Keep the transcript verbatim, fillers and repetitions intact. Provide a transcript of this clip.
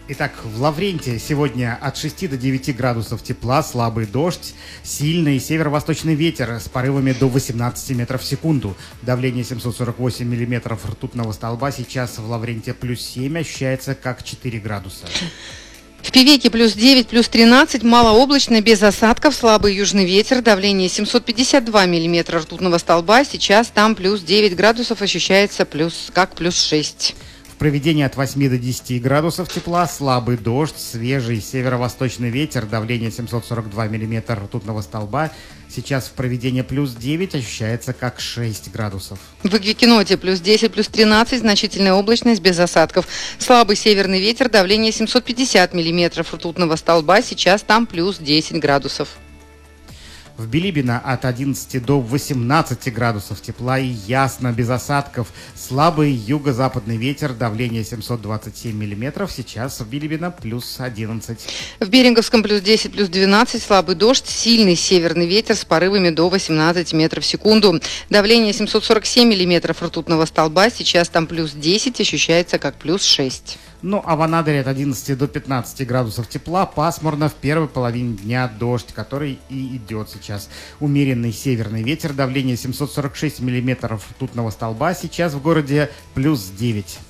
Итак, в Лаврентии сегодня от шести до девяти градусов тепла, слабый дождь, сильный северо-восточный ветер с порывами до восемнадцати метров в секунду. Давление семьсот сорок восемь миллиметров ртутного столба. Сейчас в Лаврентии плюс семь, ощущается как четыре градуса. В Певеке плюс девять, плюс тринадцать, малооблачно, без осадков, слабый южный ветер, давление семьсот пятьдесят два миллиметра ртутного столба, сейчас там плюс девять градусов, ощущается плюс, как плюс шесть. В Провидении от восьми до десяти градусов тепла, слабый дождь, свежий северо-восточный ветер, давление семьсот сорок два миллиметра ртутного столба. Сейчас в Провидении плюс девять, ощущается как шесть градусов. В Эквикеноте плюс десять, плюс тринадцать, значительная облачность, без осадков. Слабый северный ветер, давление семьсот пятьдесят миллиметров ртутного столба, сейчас там плюс десять градусов. В Билибино от одиннадцати до восемнадцати градусов тепла и ясно, без осадков. Слабый юго-западный ветер, давление семьсот двадцать семь миллиметров. Сейчас в Билибино плюс одиннадцать. В Беринговском плюс десять, плюс двенадцать, слабый дождь, сильный северный ветер с порывами до восемнадцати метров в секунду. Давление семьсот сорок семь миллиметров ртутного столба, сейчас там плюс десять, ощущается как плюс шесть. Ну, а в Анадыре от одиннадцати до пятнадцати градусов тепла, пасмурно, в первой половине дня дождь, который и идет сейчас. Умеренный северный ветер, давление семьсот сорок шесть миллиметров ртутного столба, сейчас в городе плюс девять.